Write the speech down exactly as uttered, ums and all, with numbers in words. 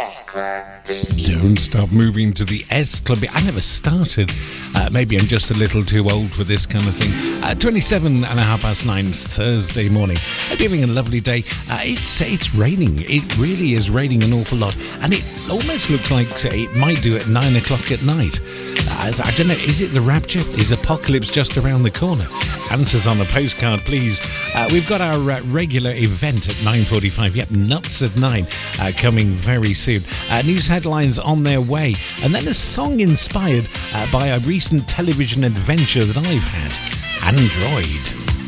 Don't stop moving to the S Club. I never started. Uh, maybe I'm just a little too old for this kind of thing. Uh, twenty-seven and a half past nine Thursday morning. Hope you're having a lovely day. Uh, it's it's raining. It really is raining an awful lot. And it almost looks like it might do at nine o'clock at night. Uh, I don't know. Is it the rapture? Is apocalypse just around the corner? Answers on a postcard, please. Uh, we've got our uh, regular event at nine forty-five. Yep, Nuts at nine, uh, coming very soon. Uh, news headlines on their way. And then a song inspired uh, by a recent television adventure that I've had. Android.